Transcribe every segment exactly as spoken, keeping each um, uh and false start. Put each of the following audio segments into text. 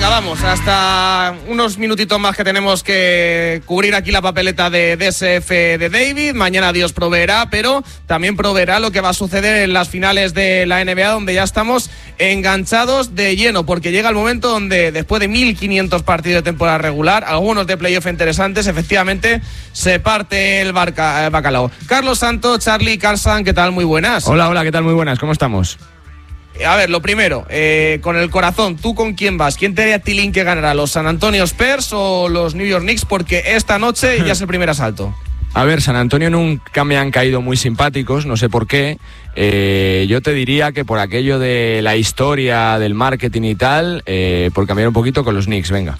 Venga, vamos, hasta unos minutitos más que tenemos que cubrir aquí la papeleta de D S F de David. Mañana Dios proveerá, pero también proveerá lo que va a suceder en las finales de la N B A, donde ya estamos enganchados de lleno, porque llega el momento donde después de mil quinientos partidos de temporada regular, algunos de playoff interesantes, efectivamente se parte el, barca, el bacalao. Carlos Santos, Charlie, Carlson, ¿qué tal? Muy buenas. Hola, hola, ¿qué tal? Muy buenas, ¿cómo estamos? A ver, lo primero, eh, con el corazón, ¿tú con quién vas? ¿Quién te haría tilín que ganará, los San Antonio Spurs o los New York Knicks? Porque esta noche ya es el primer asalto. A ver, San Antonio nunca me han caído muy simpáticos, no sé por qué. Eh, yo te diría que por aquello de la historia, del marketing y tal, eh, por cambiar un poquito con los Knicks, venga.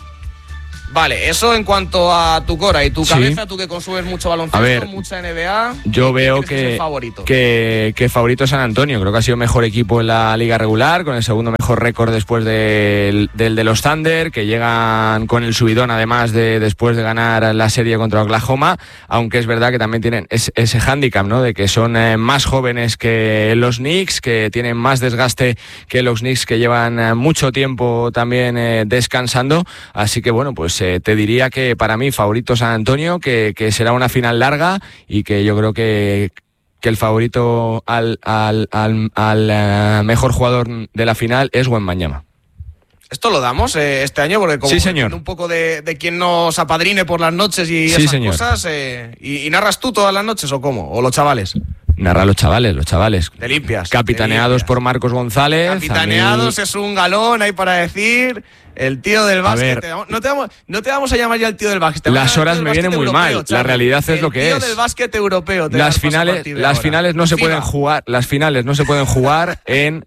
Vale, eso en cuanto a tu cora y tu sí. cabeza, tú que consumes mucho baloncesto, ver, mucha N B A. Yo veo que, favorito? que que favorito es San Antonio. Creo que ha sido mejor equipo en la liga regular, con el segundo mejor récord después del, del de los Thunder, que llegan con el subidón además de después de ganar la serie contra Oklahoma, aunque es verdad que también tienen ese, ese hándicap, ¿no? De que son eh, más jóvenes que los Knicks, que tienen más desgaste que los Knicks, que llevan eh, mucho tiempo también eh, descansando. Así que bueno, pues te diría que para mí favorito San Antonio, que, que será una final larga y que yo creo que, que el favorito al, al, al, al uh, mejor jugador de la final es Wembanyama. Esto lo damos eh, este año porque como sí, señor. un poco de, de quien nos apadrine por las noches y sí, esas señor. cosas. Eh, y, ¿Y narras tú todas las noches o cómo? ¿O los chavales? Narra los chavales, los chavales. De limpias. Capitaneados de limpias. por Marcos González. Capitaneados mí... es un galón, hay para decir... El tío del básquet. No te, vamos, no te vamos a llamar ya el tío del básquet. Las horas me vienen muy mal. Charlie. La realidad es el lo que tío es. Del básquet europeo. Las finales, las finales no se pueden jugar. Las finales no se pueden jugar en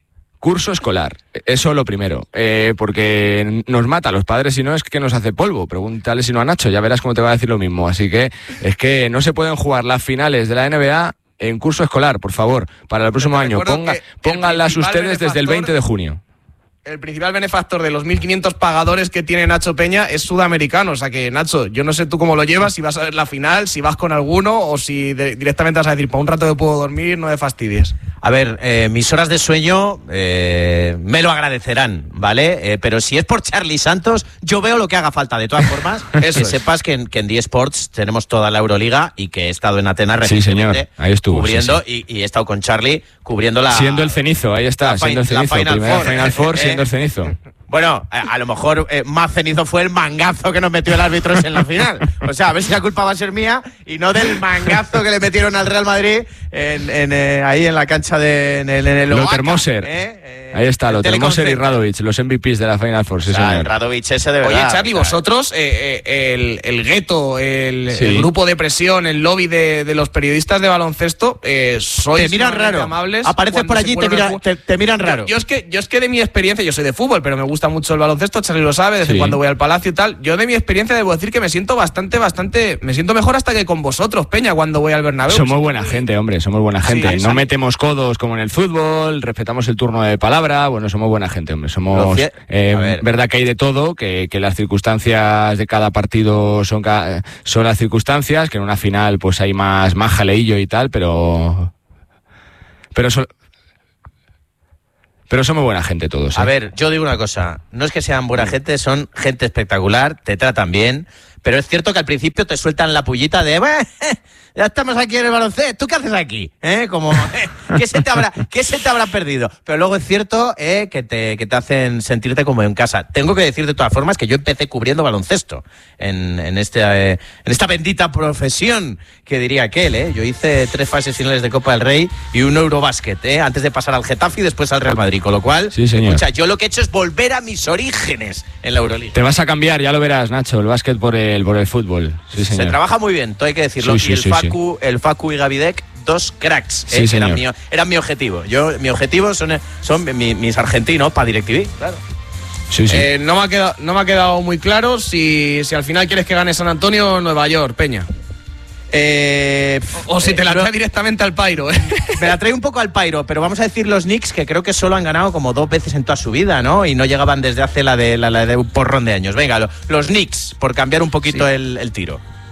curso escolar. Eso lo primero. Eh, porque nos mata a los padres, si no es que nos hace polvo. Pregúntale si no a Nacho, ya verás cómo te va a decir lo mismo. Así que es que no se pueden jugar las finales de la N B A en curso escolar, por favor, para el próximo año. Ponga, pónganlas ustedes desde el veinte de junio. El principal benefactor de los mil quinientos pagadores que tiene Nacho Peña es sudamericano. O sea que, Nacho, yo no sé tú cómo lo llevas, si vas a ver la final, si vas con alguno o si de, directamente vas a decir, para un rato que puedo dormir, no me fastidies. A ver, eh, mis horas de sueño eh, me lo agradecerán, ¿vale? Eh, pero si es por Charlie Santos, yo veo lo que haga falta. De todas formas, Eso que es. sepas que en, que en D Sports tenemos toda la Euroliga y que he estado en Atenas sí, recientemente señor. Ahí estuvo, cubriendo sí, sí. Y, y he estado con Charlie cubriendo la... Siendo el cenizo, ahí está, la siendo el cenizo. Final Primera Four. Final Four, Eh, siendo el cenizo. Bueno, a, a lo mejor eh, más cenizo fue el mangazo que nos metió el árbitro en la final. O sea, a ver si la culpa va a ser mía y no del mangazo que le metieron al Real Madrid en, en, eh, ahí en la cancha de en el, en el Lothar Moser. ¿eh? Eh, ahí está, Lothar Moser y Radovic, los M V Ps de la Final Four. Sí, ah, señor. Radovic ese de verdad. Oye, Charlie, vosotros, eh, eh, el, el gueto, el, sí. el grupo de presión, el lobby de, de los periodistas de baloncesto, eh, sois te miran raro. amables. Apareces por allí y te, mira, te, te miran raro. Yo, yo, es que, yo es que de mi experiencia, yo soy de fútbol, pero me gusta mucho el baloncesto, Charlie lo sabe, desde sí. cuando voy al Palacio y tal. Yo de mi experiencia debo decir que me siento bastante, bastante, me siento mejor hasta que con vosotros, Peña, cuando voy al Bernabéu. Somos buena gente, hombre, somos buena gente. Sí, no exacto. metemos codos como en el fútbol, respetamos el turno de palabra, bueno, somos buena gente, hombre. Somos, Cien... eh, verdad que hay de todo, que, que las circunstancias de cada partido son, son las circunstancias, que en una final pues hay más, más jaleillo y tal, pero... Pero so, Pero somos buena gente todos, ¿eh? A ver, yo digo una cosa, no es que sean buena gente, son gente espectacular, te tratan bien, pero es cierto que al principio te sueltan la pullita de ya estamos aquí en el baloncesto, ¿tú qué haces aquí? ¿Eh? Como, ¿eh? ¿Qué se te habrá, qué se te habrá perdido? Pero luego es cierto eh, que, te, que te hacen sentirte como en casa. Tengo que decir de todas formas que yo empecé cubriendo baloncesto en, en, este, eh, en esta bendita profesión, que diría aquel. ¿eh? Yo hice tres fases finales de Copa del Rey y un Eurobásquet, ¿eh? antes de pasar al Getafe y después al Real Madrid, con lo cual, sí, señor. Escucha, yo lo que he hecho es volver a mis orígenes en la Euroliga. Te vas a cambiar, ya lo verás, Nacho, el básquet por el, por el fútbol. Sí, señor. Se trabaja muy bien, todo hay que decirlo. Sí, sí, y el, sí, Facu, sí. el Facu y Gavidec, dos cracks. Sí, eh, señor. Eran, mi, eran mi objetivo. Yo, mi objetivo son, son mi, mis argentinos para DirecTV, claro. Sí, sí. Eh, no, me ha quedado, no me ha quedado muy claro si, si al final quieres que gane San Antonio o Nueva York, Peña. Eh, o, o si te la trae no, directamente al Pairo. ¿eh? Me la trae un poco al Pairo, pero vamos a decir los Knicks, que creo que solo han ganado como dos veces en toda su vida, ¿no? Y no llegaban desde hace la de, la, la de un porrón de años. Venga, lo, los Knicks, por cambiar un poquito sí. el, el tiro.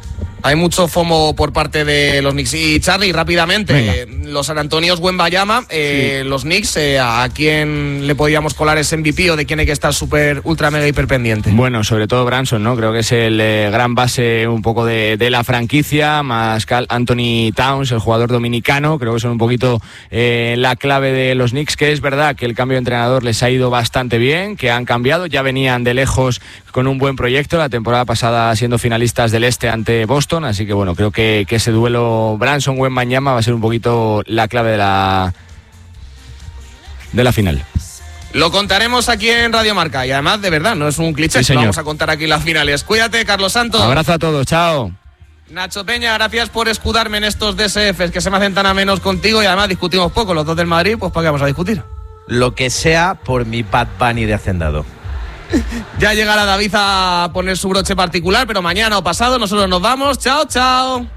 hay mucho FOMO por parte de los Knicks. Y Charlie, rápidamente, eh, los San Antonios Wembayama, eh, sí. los Knicks, eh, ¿a quién le podíamos colar ese M V P o de quién hay que estar súper, ultra, mega, hiper pendiente? Bueno, sobre todo Branson, ¿no? Creo que es el eh, gran base un poco de, de la franquicia, más Karl Anthony Towns, el jugador dominicano. Creo que son un poquito eh, la clave de los Knicks, que es verdad que el cambio de entrenador les ha ido bastante bien, que han cambiado, ya venían de lejos con un buen proyecto, la temporada pasada siendo finalistas del Este ante Boston, así que bueno, creo que, que ese duelo Branson-Wembanyama va a ser un poquito la clave de la de la final. Lo contaremos aquí en Radio Marca y además de verdad, no es un cliché, sí, lo vamos a contar aquí en las finales. Cuídate, Carlos Santos. Abrazo a todos, chao. Nacho Peña, gracias por escudarme en estos D S Fs que se me hacen tan amenos contigo y además discutimos poco, los dos del Madrid, pues ¿para qué vamos a discutir? Lo que sea por mi Bad Bunny de Hacendado. Ya llegará David a poner su broche particular, pero mañana o pasado nosotros nos vamos. Chao, chao.